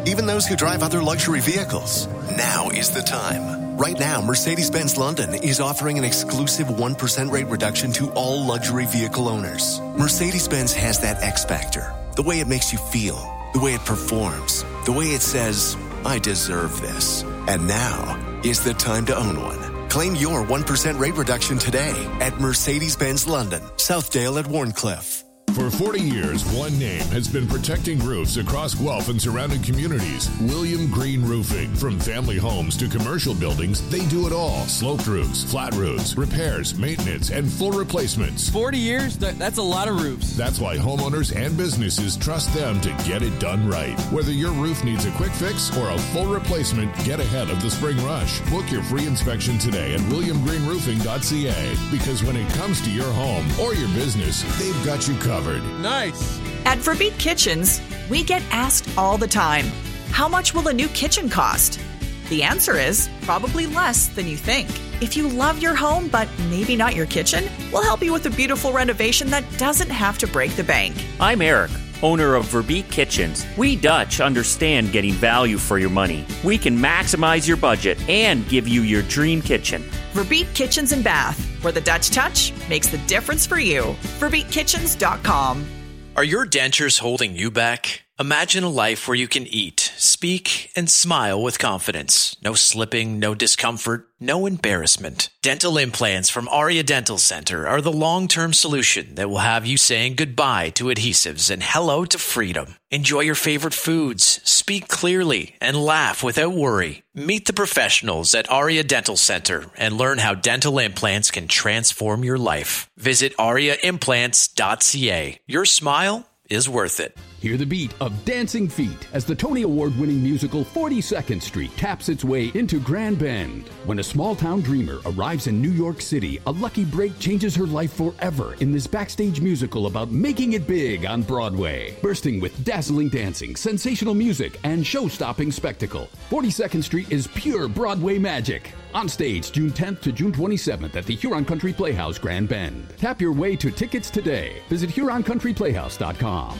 even those who drive other luxury vehicles. Now is the time. Right now, Mercedes-Benz London is offering an exclusive 1% rate reduction to all luxury vehicle owners. Mercedes-Benz has that X factor. The way it makes you feel, the way it performs, the way it says, I deserve this. And now is the time to own one. Claim your 1% rate reduction today at Mercedes-Benz London, Southdale at Warncliffe. For 40 years, one name has been protecting roofs across Guelph and surrounding communities. William Green Roofing. From family homes to commercial buildings, they do it all. Sloped roofs, flat roofs, repairs, maintenance, and full replacements. 40 years? That's a lot of roofs. That's why homeowners and businesses trust them to get it done right. Whether your roof needs a quick fix or a full replacement, get ahead of the spring rush. Book your free inspection today at williamgreenroofing.ca, because when it comes to your home or your business, they've got you covered. Nice. At Verbeek Kitchens, we get asked all the time, how much will a new kitchen cost? The answer is probably less than you think. If you love your home, but maybe not your kitchen, we'll help you with a beautiful renovation that doesn't have to break the bank. I'm Eric, owner of Verbeek Kitchens. We Dutch understand getting value for your money. We can maximize your budget and give you your dream kitchen. Verbeek Kitchens and Bath, where the Dutch touch makes the difference for you. VerbeekKitchens.com. Are your dentures holding you back? Imagine a life where you can eat, speak, and smile with confidence. No slipping, no discomfort, no embarrassment. Dental implants from Aria Dental Center are the long-term solution that will have you saying goodbye to adhesives and hello to freedom. Enjoy your favorite foods, speak clearly, and laugh without worry. Meet the professionals at Aria Dental Center and learn how dental implants can transform your life. Visit ariaimplants.ca. Your smile is worth it. Hear the beat of Dancing Feet as the Tony Award-winning musical 42nd Street taps its way into Grand Bend. When a small-town dreamer arrives in New York City, a lucky break changes her life forever in this backstage musical about making it big on Broadway. Bursting with dazzling dancing, sensational music, and show-stopping spectacle, 42nd Street is pure Broadway magic. On stage, June 10th to June 27th at the Huron Country Playhouse, Grand Bend. Tap your way to tickets today. Visit HuronCountryPlayhouse.com.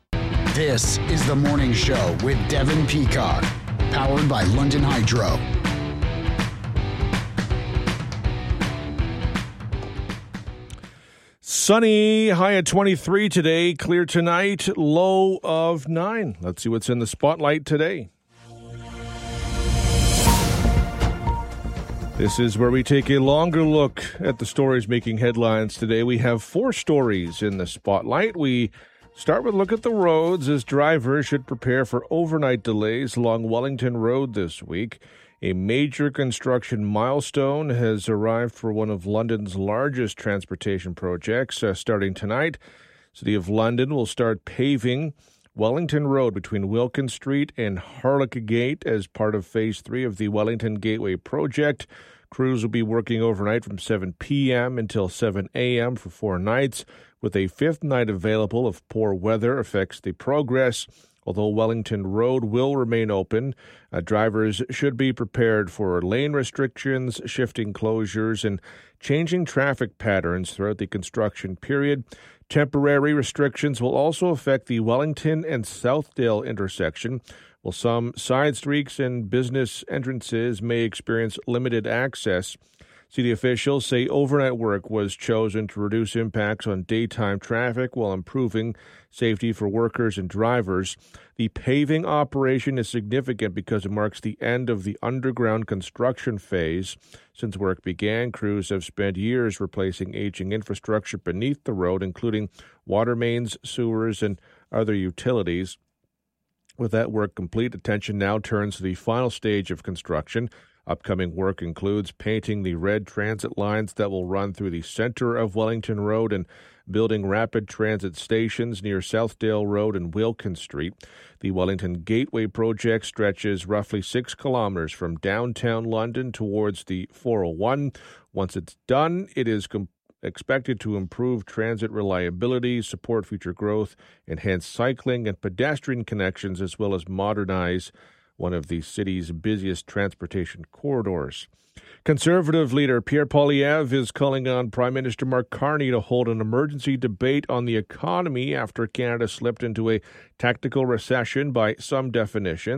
This is The Morning Show with Devin Peacock, powered by London Hydro. Sunny, high at 23 today, clear tonight, low of 9. Let's see what's in the spotlight today. This is where we take a longer look at the stories making headlines today. We have 4 stories in the spotlight. We start with a look at the roads as drivers should prepare for overnight delays along Wellington Road this week. A major construction milestone has arrived for one of London's largest transportation projects starting tonight. City of London will start paving Wellington Road between Wilkin Street and Harlech Gate as part of Phase 3 of the Wellington Gateway project. Crews will be working overnight from 7 p.m. until 7 a.m. for 4 nights, with a 5th night available if poor weather affects the progress. Although Wellington Road will remain open, drivers should be prepared for lane restrictions, shifting closures, and changing traffic patterns throughout the construction period. Temporary restrictions will also affect the Wellington and Southdale intersection, while some side streets and business entrances may experience limited access. City officials say overnight work was chosen to reduce impacts on daytime traffic while improving safety for workers and drivers. The paving operation is significant because it marks the end of the underground construction phase. Since work began, crews have spent years replacing aging infrastructure beneath the road, including water mains, sewers, and other utilities. With that work complete, attention now turns to the final stage of construction. Upcoming work includes painting the red transit lines that will run through the center of Wellington Road and building rapid transit stations near Southdale Road and Wilkin Street. The Wellington Gateway project stretches roughly 6 kilometers from downtown London towards the 401. Once it's done, it is expected to improve transit reliability, support future growth, enhance cycling and pedestrian connections, as well as modernize one of the city's busiest transportation corridors. Conservative leader Pierre Poilievre is calling on Prime Minister Mark Carney to hold an emergency debate on the economy after Canada slipped into a technical recession by some definition.